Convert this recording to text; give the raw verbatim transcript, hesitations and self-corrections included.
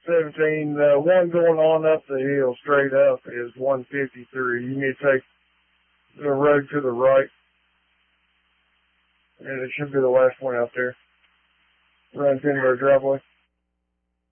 seventeen. The one going on up the hill straight up is one fifty-three. You need to take the road to the right. And it should be the last one out there. Runs into their driveway.